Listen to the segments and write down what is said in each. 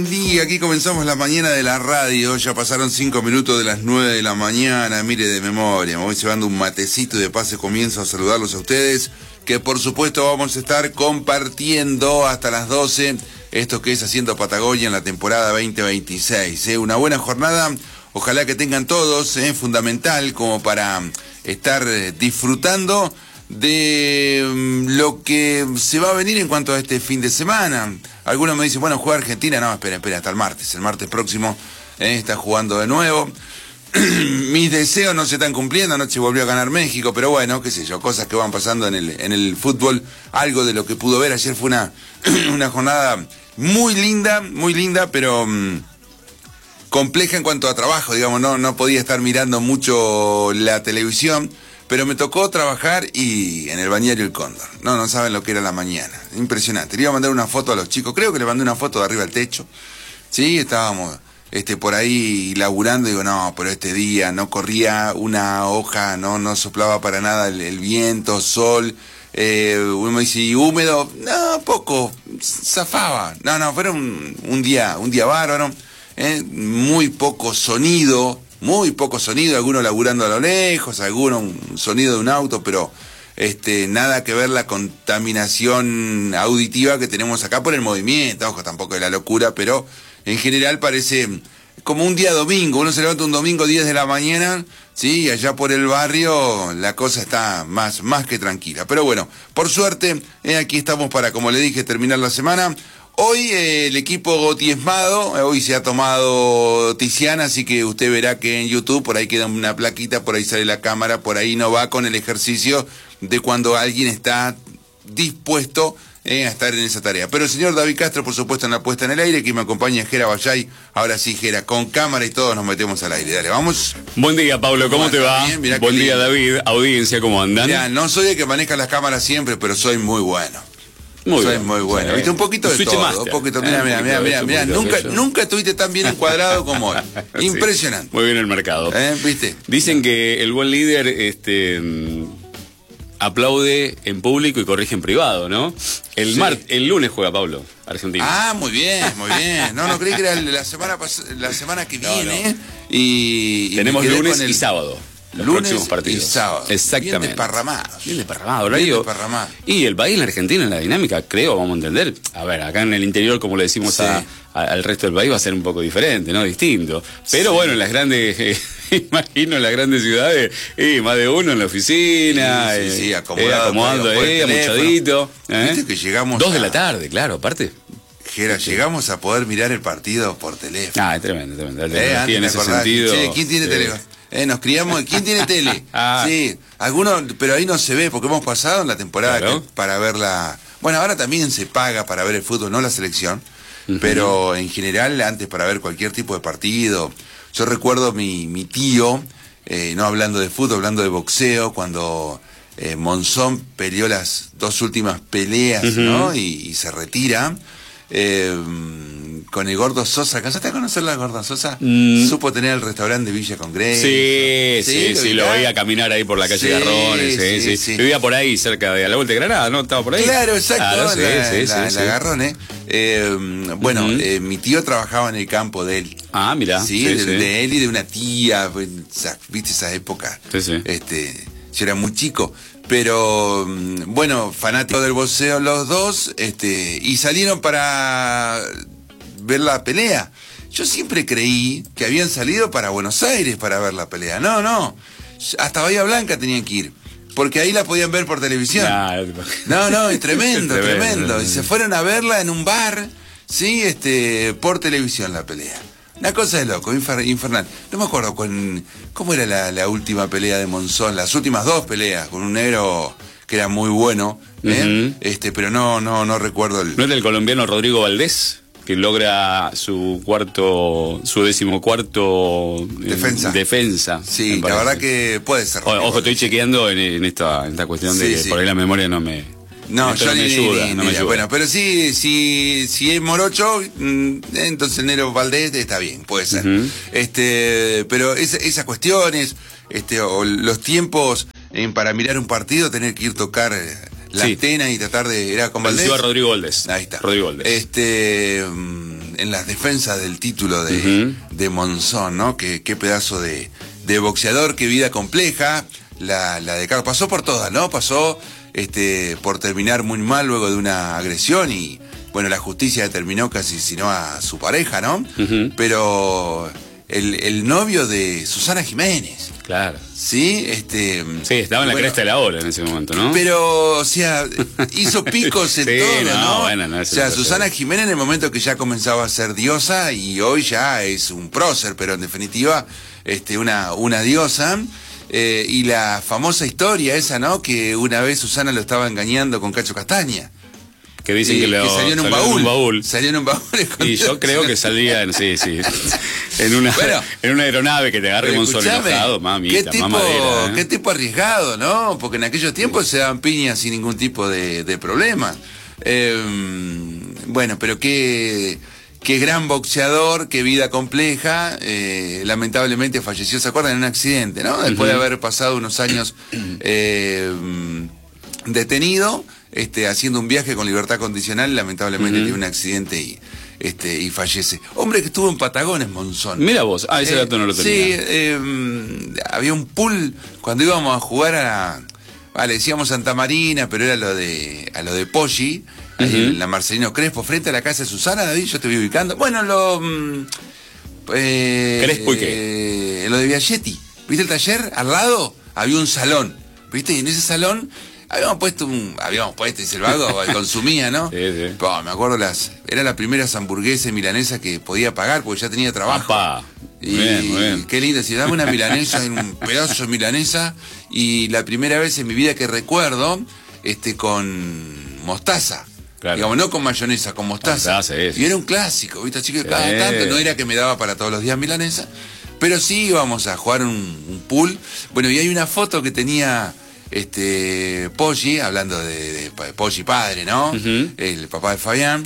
Y aquí comenzamos la mañana de la radio, ya pasaron 5 minutos de las 9 de la mañana, mire de memoria, me voy llevando un matecito y de paso comienzo a saludarlos a ustedes, que por supuesto vamos a estar compartiendo hasta las 12 esto que es Haciendo Patagonia en la temporada 2026, una buena jornada, ojalá que tengan todos, fundamental como para estar disfrutando de lo que se va a venir en cuanto a este fin de semana. Algunos me dicen, bueno, juega Argentina. No, espera, hasta el martes próximo está jugando de nuevo. Mis deseos no se están cumpliendo, anoche volvió a ganar México, pero bueno, qué sé yo, cosas que van pasando en el fútbol, algo de lo que pudo ver. Ayer fue una jornada muy linda, pero compleja en cuanto a trabajo, digamos, no podía estar mirando mucho la televisión. Pero me tocó trabajar y en el Balneario El Cóndor. No saben lo que era la mañana. Impresionante. Le iba a mandar una foto a los chicos. Creo que le mandé una foto de arriba del techo. Sí, estábamos por ahí laburando. Digo, no, pero este día no corría una hoja, no soplaba para nada el viento, sol. Uno me dice, ¿y húmedo? No, poco. Zafaba. No, fue un día bárbaro. Muy poco sonido, algunos laburando a lo lejos, algunos un sonido de un auto, pero nada que ver la contaminación auditiva que tenemos acá por el movimiento. Ojo, tampoco es la locura, pero en general parece como un día domingo. Uno se levanta un domingo 10 de la mañana, sí, y allá por el barrio la cosa está más que tranquila. Pero bueno, por suerte, aquí estamos para, como le dije, terminar la semana. Hoy el equipo diezmado, hoy se ha tomado Tiziana, así que usted verá que en YouTube por ahí queda una plaquita, por ahí sale la cámara, por ahí no va con el ejercicio de cuando alguien está dispuesto a estar en esa tarea. Pero el señor David Castro, por supuesto, en la puesta en el aire, que me acompaña Jera Bayay. Ahora sí, Jera, con cámara y todos nos metemos al aire. Dale, vamos. Buen día, Pablo, ¿cómo te va? Buen día, David, audiencia, ¿cómo andan? Mirá, no soy el que maneja las cámaras siempre, pero soy muy bueno. Muy bueno. Viste, un poquito de todo. Master. Un poquito, mira. Nunca estuviste tan bien encuadrado como hoy. Impresionante. Muy bien el mercado. ¿Viste? Dicen que el buen líder aplaude en público y corrige en privado, ¿no? El lunes juega Pablo, Argentina. Ah, muy bien. No creí que era la semana que viene. No. Y tenemos lunes y sábado. Los próximos partidos. Y sábado. Exactamente. Bien desparramado. Y el país, la Argentina, en la dinámica, creo, vamos a entender. A ver, acá en el interior, como le decimos al resto del país, va a ser un poco diferente, ¿no? Distinto. Pero bueno, en las grandes, imagino, en las grandes ciudades, más de uno en la oficina. Sí, acomodando ahí, amuchadito. Viste que llegamos 2 de la tarde, claro, aparte. Jera, llegamos a poder mirar el partido por teléfono. Ah, es tremendo. En ese sentido. Che, ¿quién tiene teléfono? Nos criamos. ¿Quién tiene tele? Sí, algunos, pero ahí no se ve, porque hemos pasado en la temporada claro. Para verla. Bueno, ahora también se paga para ver el fútbol, no la selección, pero en general, antes para ver cualquier tipo de partido. Yo recuerdo mi tío, no hablando de fútbol, hablando de boxeo, cuando Monzón peleó las 2 últimas peleas, ¿no? Y se retira. Con el Gordo Sosa. ¿Alcanzaste a conocer la Gordo Sosa? Supo tener el restaurante de Villa Congreso. Sí, lo veía caminar ahí por la calle Garrones. Sí. Vivía por ahí, cerca de la Vuelta de Granada, ¿no? Estaba por ahí. Claro, exacto. La Garrones. Bueno, mi tío trabajaba en el campo de él. Ah, mira. Sí, de él y de una tía. ¿Viste esa época? Sí. Yo era muy chico. Pero, bueno, fanáticos del boxeo los dos, y salieron para ver la pelea. Yo siempre creí que habían salido para Buenos Aires para ver la pelea. No. Hasta Bahía Blanca tenían que ir. Porque ahí la podían ver por televisión. No, es tremendo. Y se fueron a verla en un bar, sí, por televisión la pelea. Una cosa de loco, infernal. No me acuerdo cómo era la última pelea de Monzón, las últimas 2 peleas, con un negro que era muy bueno, pero no recuerdo ¿No es del colombiano Rodrigo Valdés? Que logra su 14º defensa. Sí, la verdad que puede ser. Ojo, estoy chequeando en esta cuestión de que por ahí la memoria no me ayuda. Bueno, pero sí, si es morocho, entonces Nero Valdés está bien, puede ser. Pero esas cuestiones, o los tiempos para mirar un partido, tener que ir tocar la antena y tratar de... ¿Era con Valdés? Rodrigo Valdés. Ahí está. Rodrigo Valdés. en las defensas del título de Monzón, ¿no? Qué pedazo de boxeador, qué vida compleja. La de Carlos pasó por todas, ¿no? Pasó por terminar muy mal luego de una agresión y, bueno, la justicia determinó que asesinó a su pareja, ¿no? Pero el novio de Susana Jiménez. Claro. Sí, sí, estaba en la cresta de la ola en ese momento, ¿no? Pero, o sea, hizo picos en todo, ¿no? Bueno, no, o sea, Susana Jiménez en el momento que ya comenzaba a ser diosa y hoy ya es un prócer, pero en definitiva, una diosa. Y la famosa historia esa, ¿no? Que una vez Susana lo estaba engañando con Cacho Castaña. Que dicen que salió en un baúl. Salió en un baúl. Y yo creo que salía en una aeronave que te agarre un sol enojado, mamita, mamadera. Qué tipo arriesgado, ¿no? Porque en aquellos tiempos se daban piñas sin ningún tipo de problema. Bueno, pero qué gran boxeador, qué vida compleja. Lamentablemente falleció, ¿se acuerdan? En un accidente, ¿no? Después de haber pasado unos años detenido, haciendo un viaje con libertad condicional, lamentablemente tiene un accidente y fallece. Hombre que estuvo en Patagones, Monzón. Mira vos, ese dato no lo tenía. Sí, había un pool cuando íbamos a jugar le decíamos Santa Marina, pero era a lo de Poggi, ahí en la Marcelino Crespo, frente a la casa de Susana, David, yo te voy ubicando. Bueno, ¿Crespo y qué? Lo de Biagietti, ¿viste el taller? Al lado había un salón, ¿viste? Y en ese salón habíamos puesto, dice el vago, consumía, ¿no? Sí. Me acuerdo era la primera hamburguesa y milanesa que podía pagar porque ya tenía trabajo. Apá. Y muy bien. Qué lindo, si dame una milanesa, un pedazo de milanesa, y la primera vez en mi vida que recuerdo, con mostaza. Claro. Digamos, no con mayonesa, con mostaza. Y era un clásico, ¿viste? Así que cada tanto, no era que me daba para todos los días milanesa, pero sí íbamos a jugar un pool. Bueno, y hay una foto que tenía Poggi, hablando de Poggi padre, ¿no? El papá de Fabián,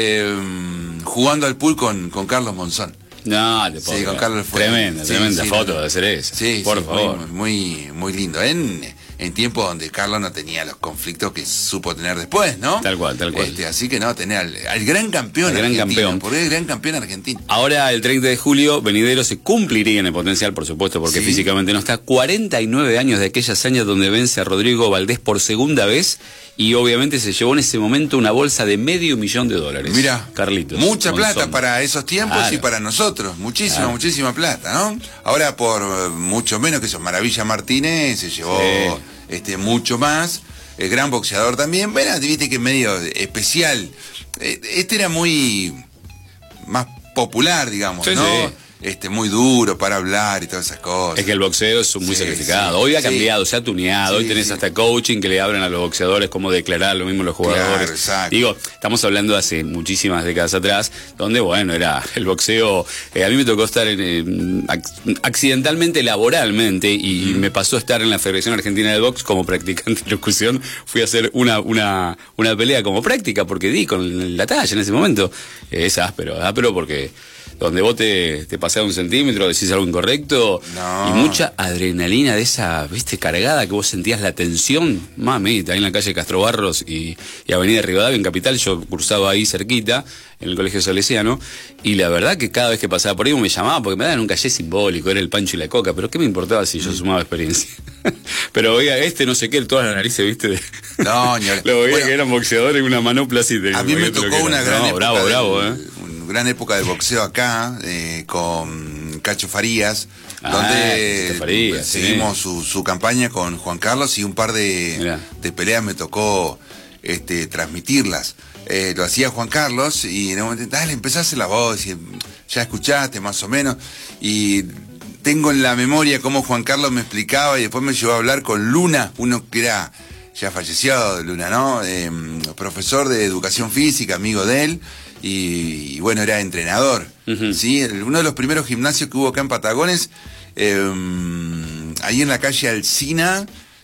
jugando al pool con Carlos Monzón. No, te puedo con Carlos tremenda foto de ser esa. Sí, por favor. Muy lindo. En tiempos donde Carlos no tenía los conflictos que supo tener después, ¿no? Tal cual. Así que no, tener al gran campeón argentino. Porque es el gran campeón argentino. Ahora, el 30 de julio, venidero se cumpliría en el potencial, por supuesto, porque físicamente no está. 49 años de aquella hazaña donde vence a Rodrigo Valdés por segunda vez. Y obviamente se llevó en ese momento una bolsa de $500,000. Mira, Carlitos. Mucha plata para esos tiempos y para nosotros. Muchísima plata, ¿no? Ahora por mucho menos que eso. Maravilla Martínez se llevó mucho más. El gran boxeador también. Bueno, viste que medio especial. Era muy más popular, digamos, ¿no? Sí. Muy duro para hablar y todas esas cosas. Es que el boxeo es muy sacrificado. Hoy ha cambiado, se ha tuneado. Hoy tenés hasta coaching que le abren a los boxeadores cómo declarar, lo mismo los jugadores. Claro, digo, estamos hablando de hace muchísimas décadas atrás, donde, bueno, era el boxeo. A mí me tocó estar accidentalmente, laboralmente, y me pasó a estar en la Federación Argentina de Box como practicante de locución. Fui a hacer una pelea como práctica, porque di con la talla en ese momento. Es áspero porque donde vos te pasás 1 centímetro, decís algo incorrecto, y mucha adrenalina de esa, viste, cargada, que vos sentías la tensión, mamita, ahí en la calle Castro Barros y Avenida Rivadavia, en Capital. Yo cursaba ahí cerquita, en el Colegio Salesiano, y la verdad que cada vez que pasaba por ahí me llamaba, porque me daban un callé simbólico, era el Pancho y la Coca, pero ¿qué me importaba si yo sumaba experiencia? Pero oiga, no sé qué, todas las narices, viste, No, lo veía que eran boxeadores en una manopla así. A mí me tocó una gran época. Bravo, gran época del boxeo acá, con Cacho Farías, donde Farías, seguimos su campaña con Juan Carlos, y un par de peleas me tocó transmitirlas. Lo hacía Juan Carlos y en un momento, dale, empezá a hacer la voz, y ya escuchaste más o menos, y tengo en la memoria cómo Juan Carlos me explicaba, y después me llevó a hablar con Luna, uno que era ya falleció, Luna, ¿no? Profesor de educación física, amigo de él, y bueno, era entrenador, ¿sí? Uno de los primeros gimnasios que hubo acá en Patagones, ahí en la calle Alsina,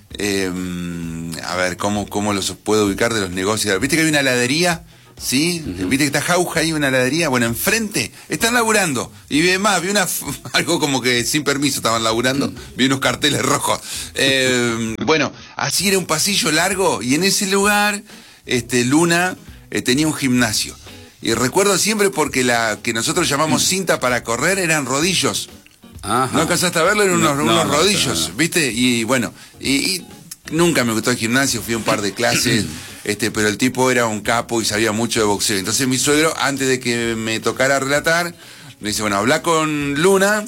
a ver, ¿cómo los puedo ubicar de los negocios? ¿Viste que hay una heladería? ¿Sí? ¿Viste que está Jauja ahí, una heladería? Bueno, enfrente están laburando. Y vi algo como que sin permiso estaban laburando. Vi unos carteles rojos. Bueno, así era un pasillo largo, y en ese lugar Luna tenía un gimnasio. Y recuerdo siempre porque la que nosotros llamamos cinta para correr eran rodillos. Ajá. ¿No alcanzaste a verlo? Eran unos No, rodillos, no. ¿viste? Y bueno, y nunca me gustó el gimnasio, fui a un par de clases, pero el tipo era un capo y sabía mucho de boxeo. Entonces mi suegro, antes de que me tocara relatar, me dice, bueno, habla con Luna,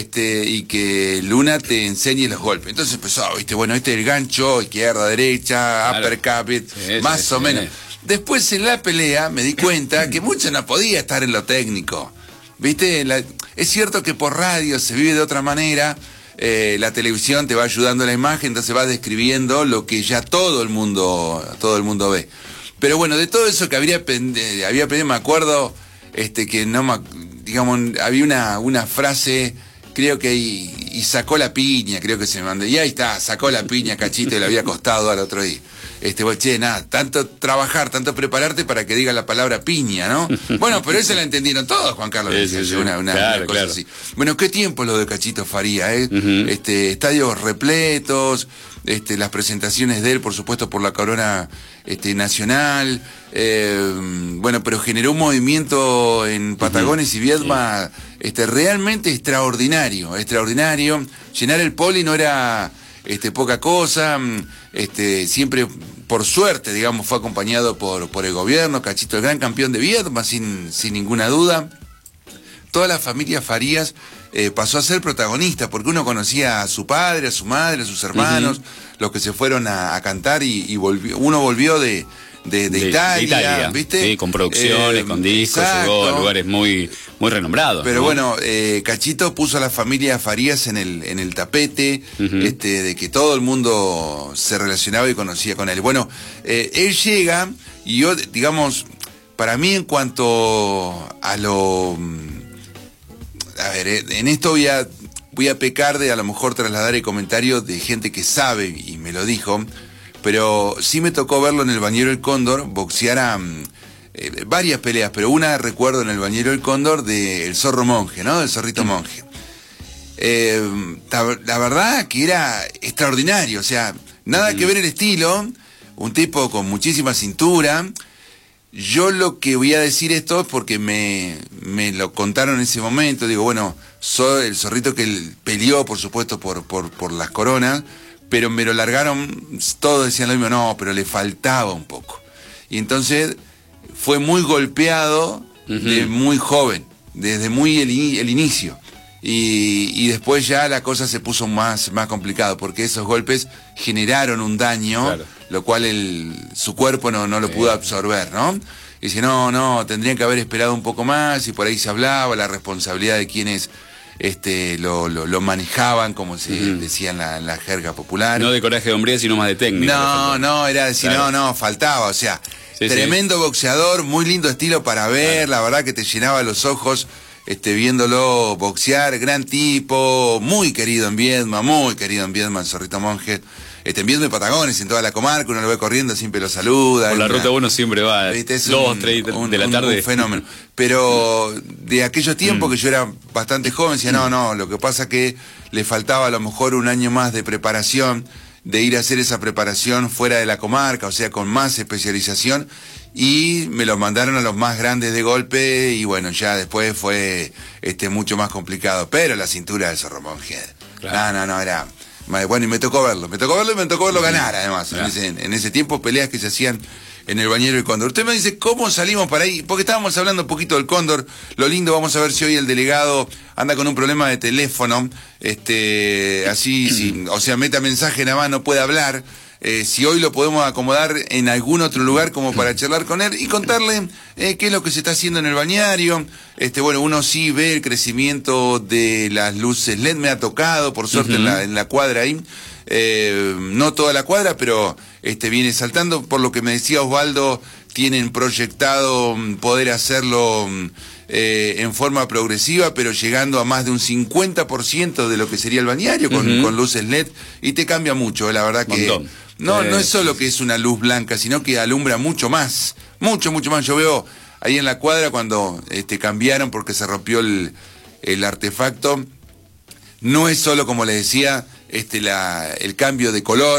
y que Luna te enseñe los golpes. Entonces empezó, ¿viste? Bueno, este es el gancho, izquierda, derecha, Claro. uppercut, Sí, más sí, o sí. menos. Después en la pelea me di cuenta que mucho no podía estar en lo técnico. ¿Viste? Es cierto que por radio se vive de otra manera, la televisión te va ayudando a la imagen, entonces va describiendo lo que ya todo el mundo ve. Pero bueno, de todo eso que había aprendido, me acuerdo que digamos, había una frase, creo que y sacó la piña, creo que se me mandó, y ahí está, sacó la piña, Cachito, y le había costado al otro día. Che, nada, tanto trabajar, tanto prepararte para que diga la palabra piña, ¿no? Bueno, pero eso la entendieron todos, Juan Carlos. Sí. Una Claro, cosa claro. así. Bueno, qué tiempo lo de Cachito Faría, ¿eh? Ujú. Estadios repletos, las presentaciones de él, por supuesto, por la corona nacional. Bueno, pero generó un movimiento en Patagones y Viedma realmente extraordinario. Llenar el Poli no era poca cosa. Siempre, por suerte, digamos, fue acompañado por el gobierno. Cachito, el gran campeón de Viedma, sin ninguna duda. Toda la familia Farías pasó a ser protagonista, porque uno conocía a su padre, a su madre, a sus hermanos, los que se fueron a cantar y uno volvió de Italia, ¿viste? Sí, con producciones, con discos, llegó a lugares muy renombrados. Pero ¿no? bueno, Cachito puso a la familia Farías en el tapete, de que todo el mundo se relacionaba y conocía con él. Bueno, él llega y yo, digamos, para mí en cuanto a lo... A ver, en esto voy a pecar de a lo mejor trasladar el comentario de gente que sabe y me lo dijo, pero sí me tocó verlo en el Bañero El Cóndor, boxear a varias peleas, pero una recuerdo en el Bañero El Cóndor del Zorro Monje, ¿no? Del Zorrito Monje. La verdad que era extraordinario, o sea, nada que ver el estilo, un tipo con muchísima cintura. Yo lo que voy a decir esto es porque me lo contaron en ese momento, digo, bueno, soy el Zorrito que él peleó, por supuesto, por las coronas, pero me lo largaron, todos decían lo mismo, no, pero le faltaba un poco. Y entonces fue muy golpeado de muy joven, desde muy el inicio. Y después ya la cosa se puso más complicado, porque esos golpes generaron un daño, claro, lo cual su cuerpo no lo pudo absorber, ¿no? Y dice, no, tendrían que haber esperado un poco más, y por ahí se hablaba, la responsabilidad de quienes lo manejaban, como se decía en la jerga popular. No de coraje de hombría, sino más de técnica. No, era decir, claro, faltaba, o sea, tremendo boxeador, muy lindo estilo para ver, claro, la verdad que te llenaba los ojos viéndolo boxear, gran tipo, muy querido en Viedma, el Zorrito Monje. En Viedma y Patagones, en toda la comarca, uno lo ve corriendo, siempre lo saluda. Por la ruta uno siempre va, es 2, 3 de la tarde. Un fenómeno. Pero de aquellos tiempos que yo era bastante joven, decía, no, lo que pasa que le faltaba a lo mejor un año más de preparación, de ir a hacer esa preparación fuera de la comarca, o sea, con más especialización, y me lo mandaron a los más grandes de golpe, y bueno, ya después fue mucho más complicado, pero la cintura del Zorro Monje, claro, no, era... Bueno, y me tocó verlo ganar, además, claro, en ese tiempo, peleas que se hacían en el Bañero del Cóndor. Usted me dice, ¿cómo salimos para ahí? Porque estábamos hablando un poquito del Cóndor, lo lindo, vamos a ver si hoy el delegado anda con un problema de teléfono, así, o sea, meta mensaje nada más, no puede hablar. Si hoy lo podemos acomodar en algún otro lugar como para charlar con él y contarle qué es lo que se está haciendo en el balneario. Bueno, uno sí ve el crecimiento de las luces LED, me ha tocado, por suerte, en la cuadra ahí. No toda la cuadra, pero viene saltando. Por lo que me decía Osvaldo, tienen proyectado poder hacerlo en forma progresiva, pero llegando a más de un 50% de lo que sería el balneario con luces LED, y te cambia mucho, la verdad que... No es solo que es una luz blanca, sino que alumbra mucho más, mucho más. Yo veo ahí en la cuadra cuando cambiaron porque se rompió el artefacto, no es solo, como les decía, el cambio de color,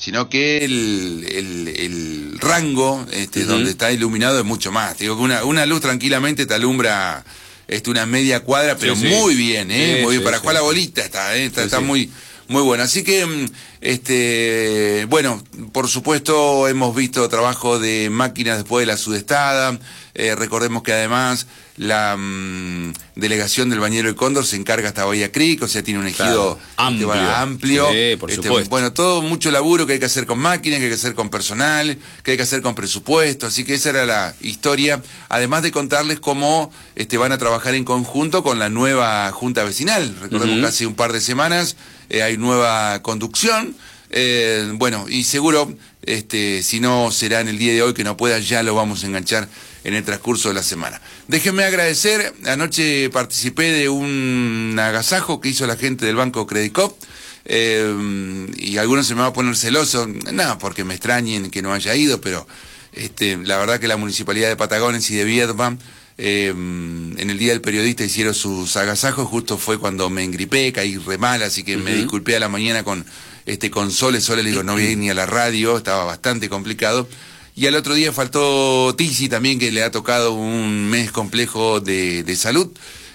sino que el rango donde está iluminado es mucho más. Digo que una luz tranquilamente te alumbra una media cuadra, pero sí, muy bien, muy bien, para jugar sí. la bolita está muy bueno. Así que, bueno, por supuesto hemos visto trabajo de máquinas después de la sudestada. Recordemos que además la delegación del Bañero del Cóndor se encarga hasta Bahía Creek, o sea, tiene un ejido amplio. Sí, por supuesto. Bueno, todo mucho laburo que hay que hacer con máquinas, que hay que hacer con personal, que hay que hacer con presupuesto. Así que esa era la historia. Además de contarles cómo van a trabajar en conjunto con la nueva Junta Vecinal. Recordemos que hace un par de semanas hay nueva conducción. Bueno, y seguro, si no será en el día de hoy que no pueda, ya lo vamos a enganchar en el transcurso de la semana. Déjenme agradecer, anoche participé de un agasajo que hizo la gente del Banco Credit Cop, y algunos se me va a poner celoso, nada, porque me extrañen que no haya ido, pero la verdad que la Municipalidad de Patagones y de Viedma, en el Día del Periodista hicieron sus agasajos, justo fue cuando me engripé, caí re mal, así que me disculpé a la mañana con Sole, le digo, no voy a ir ni a la radio, estaba bastante complicado. Y al otro día faltó Tizi también, que le ha tocado un mes complejo de salud.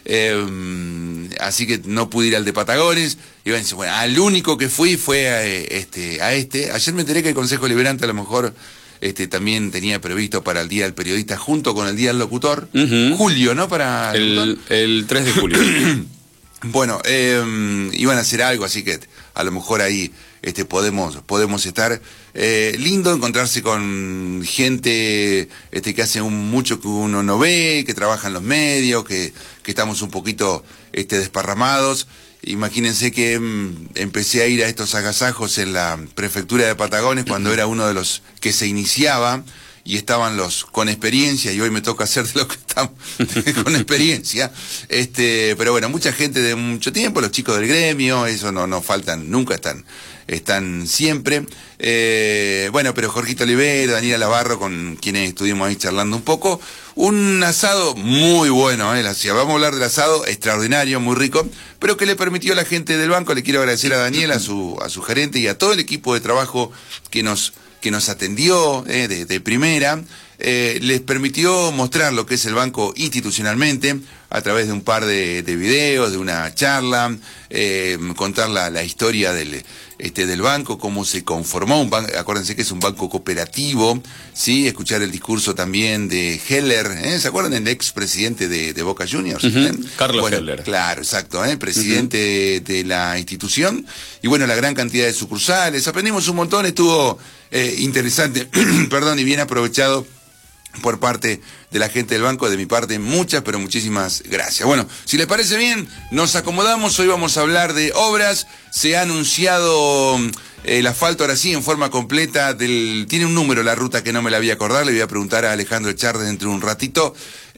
Así que no pude ir al de Patagones. Y bueno, al único que fui fue a Ayer me enteré que el Consejo Liberante a lo mejor también tenía previsto para el Día del Periodista, junto con el Día del Locutor. Julio, ¿no? Para el 3 de julio. Bueno, iban a hacer algo, así que a lo mejor ahí podemos estar. Lindo encontrarse con gente que hace mucho que uno no ve, que trabaja en los medios, que estamos un poquito desparramados. Imagínense que empecé a ir a estos agasajos en la prefectura de Patagones cuando era uno de los que se iniciaba, y estaban los con experiencia, y hoy me toca hacer de los que estamos con experiencia. Pero bueno, mucha gente de mucho tiempo, los chicos del gremio, eso no faltan, nunca están siempre. Bueno, pero Jorgito Olivero, Daniela Lavarro, con quienes estuvimos ahí charlando un poco. Un asado muy bueno, vamos a hablar del asado, extraordinario, muy rico, pero que le permitió a la gente del banco. Le quiero agradecer a Daniela, a su gerente, y a todo el equipo de trabajo que nos atendió de primera. Les permitió mostrar lo que es el banco institucionalmente a través de un par de videos, de una charla, contar la historia del banco, cómo se conformó. Acuérdense que es un banco cooperativo, ¿sí? Escuchar el discurso también de Heller, ¿se acuerdan del expresidente de Boca Juniors? Carlos Heller. Claro, exacto, presidente de la institución. Y bueno, la gran cantidad de sucursales. Aprendimos un montón, estuvo interesante, perdón, y bien aprovechado por parte de la gente del banco. De mi parte, muchas, pero muchísimas gracias. Bueno, si les parece bien, nos acomodamos. Hoy vamos a hablar de obras. Se ha anunciado el asfalto ahora sí en forma completa. Tiene un número la ruta que no me la voy a acordar, le voy a preguntar a Alejandro Echar dentro de un ratito.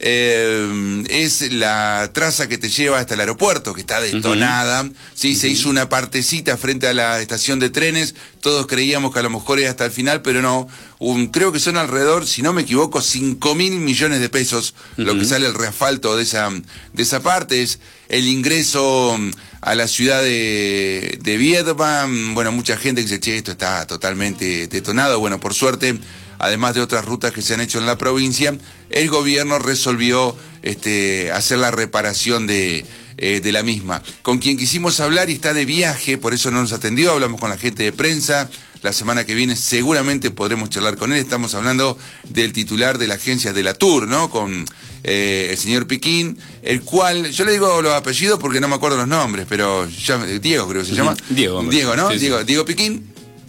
Es la traza que te lleva hasta el aeropuerto, que está detonada. Sí, se hizo una partecita frente a la estación de trenes. Todos creíamos que a lo mejor era hasta el final, pero no. Creo que son alrededor, si no me equivoco, 5.000 millones de pesos lo que sale el reasfalto de esa parte. Es el ingreso a la ciudad de Viedma. Bueno, mucha gente dice, che, esto está totalmente detonado. Bueno, por suerte, además de otras rutas que se han hecho en la provincia, el gobierno resolvió hacer la reparación de la misma. Con quien quisimos hablar y está de viaje, por eso no nos atendió, hablamos con la gente de prensa. La semana que viene seguramente podremos charlar con él. Estamos hablando del titular de la agencia de la Tour, ¿no? Con el señor Piquín, el cual, yo le digo los apellidos porque no me acuerdo los nombres, pero Diego creo que se llama. Diego, ¿no? Sí, Diego Piquín.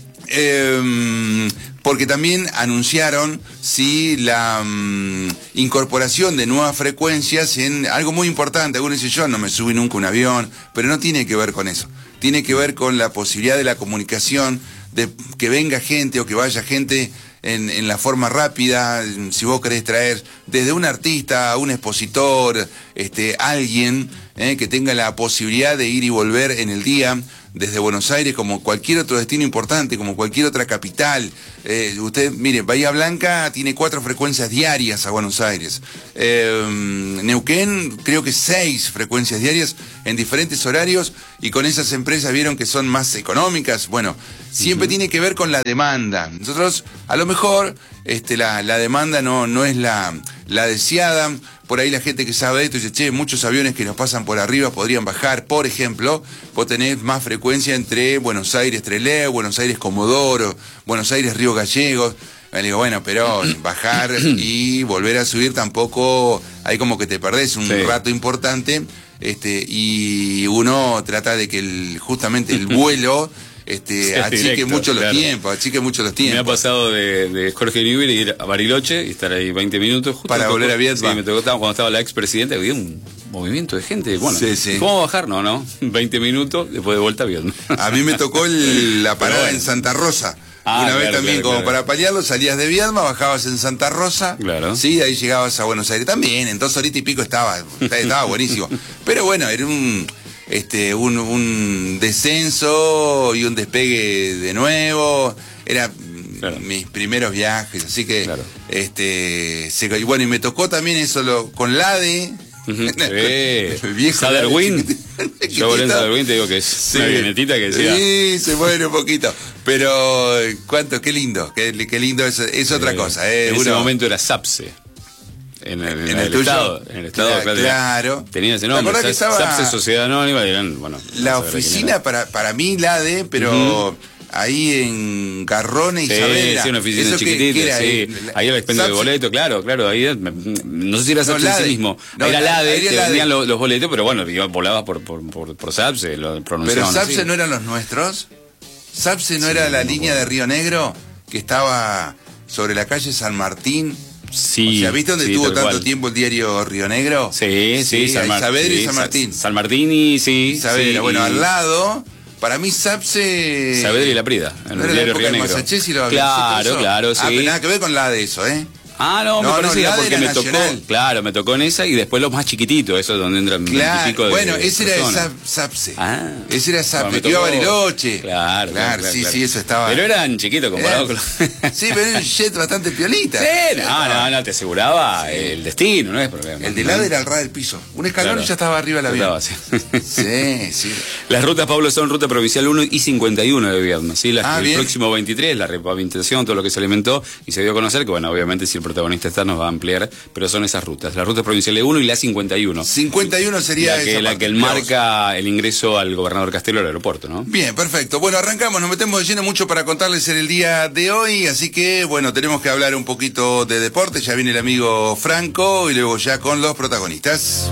Porque también anunciaron la incorporación de nuevas frecuencias en algo muy importante. Algunos dicen, yo no me subí nunca a un avión, pero no tiene que ver con eso. Tiene que ver con la posibilidad de la comunicación, de que venga gente o que vaya gente en la forma rápida. Si vos querés traer desde un artista, un expositor, alguien, que tenga la posibilidad de ir y volver en el día desde Buenos Aires, como cualquier otro destino importante, como cualquier otra capital. Usted, mire, Bahía Blanca tiene 4 frecuencias diarias a Buenos Aires. Neuquén, creo que 6 frecuencias diarias en diferentes horarios, y con esas empresas vieron que son más económicas. Bueno, siempre tiene que ver con la demanda. Nosotros, a lo mejor, la demanda no es la deseada. Por ahí la gente que sabe de esto dice, che, muchos aviones que nos pasan por arriba podrían bajar. Por ejemplo, vos tenés más frecuencia entre Buenos Aires Trelew, Buenos Aires Comodoro, Buenos Aires Río Gallegos. Le digo, bueno, pero bajar y volver a subir tampoco, hay como que te perdés un rato importante, y uno trata de que justamente el vuelo achique mucho los tiempos, Me ha pasado de Jorge Newbery ir a Bariloche y estar ahí 20 minutos. Justo para volver a Vietnam. Sí, me tocó cuando estaba la expresidenta, había un movimiento de gente. Bueno, ¿cómo bajar? No, 20 minutos, después de vuelta a Vietnam. A mí me tocó la parada en Santa Rosa. Una vez también, como para paliarlo, salías de Viedma, bajabas en Santa Rosa, sí, de ahí llegabas a Buenos Aires. También, en 2 horitas y pico estaba buenísimo. Pero bueno, era un descenso y un despegue de nuevo. Era mis primeros viajes, así que bueno, y me tocó también eso con LADE. El viejo Saderwind. Yo volé en Saderwind, te digo que es una avionetita que decía. Sí, se mueve un poquito. Pero, qué lindo, qué lindo es otra cosa. En ese momento era SAPSE. En el estado, claro. Tenía ese nombre. Que estaba SAPSE, Sociedad Anónima, la oficina para mí, LADE, pero ahí en Garrone y Saavedra. Sí, una oficina chiquitita, sí. Ahí era el expendio de boletos, claro, ahí, no sé si era SAPSE en sí mismo. Era LADE, te vendían los boletos, pero bueno, volabas por SAPSE, lo pronunciaban. Pero SAPSE no eran los nuestros. SAPSE no era la línea de Río Negro, que estaba sobre la calle San Martín. Sí. O sea, ¿viste dónde estuvo tanto tiempo el diario Río Negro? Sí, Saavedra y San Martín. San Martín y Saavedra, bueno, al lado. Para mí SAPSE... Saavedra y La Prida, en el diario Río Negro. Claro, sí. Pero nada que ver con la de eso, ¿eh? Me parece porque me tocó, me tocó en esa y después los más chiquititos, eso es donde entran 20 y pico de bueno, ese era SAPSE. Ese era SAPSE, que iba a Bariloche. Claro, sí, eso estaba. Pero eran chiquitos comparado con los... Sí, pero era un jet bastante piolita. Sí, no, te aseguraba el destino, no es problema. El de lado era el ras del piso. Un escalón y ya estaba arriba del avión. Sí. Las rutas, Pablo, son ruta provincial 1 y 51 de Viedma, ¿sí? El próximo 23, la repavimentación, todo lo que se alimentó, y se dio a conocer que, bueno, obviamente si el protagonista está nos va a ampliar, pero son esas rutas, las rutas provinciales 1 y la 51. 51 sería la que marca el ingreso al gobernador Castelo al aeropuerto, ¿no? Bien, perfecto. Bueno, arrancamos, nos metemos de lleno, mucho para contarles en el día de hoy, así que, bueno, tenemos que hablar un poquito de deporte, ya viene el amigo Franco y luego ya con los protagonistas.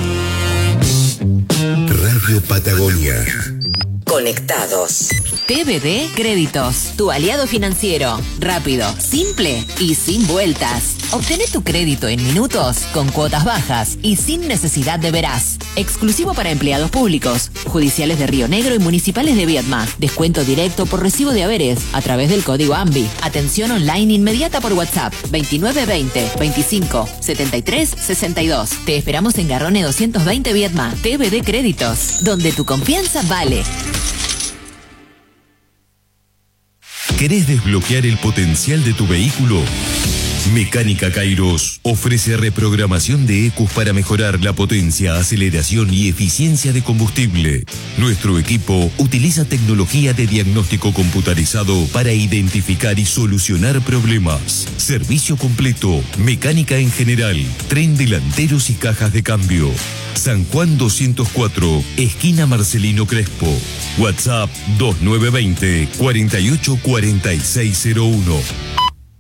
Radio Patagonia. Conectados. TBD Créditos, tu aliado financiero. Rápido, simple y sin vueltas. Obtené tu crédito en minutos, con cuotas bajas y sin necesidad de veraz. Exclusivo para empleados públicos, judiciales de Río Negro y municipales de Viedma. Descuento directo por recibo de haberes a través del código AMBI. Atención online inmediata por WhatsApp 2920 25 73 62. Te esperamos en Garrone 220 Viedma. TBD Créditos, donde tu confianza vale. ¿Querés desbloquear el potencial de tu vehículo? Mecánica Kairos ofrece reprogramación de ECUs para mejorar la potencia, aceleración y eficiencia de combustible. Nuestro equipo utiliza tecnología de diagnóstico computarizado para identificar y solucionar problemas. Servicio completo, mecánica en general, tren delanteros y cajas de cambio. San Juan 204, esquina Marcelino Crespo. WhatsApp 2920 484601.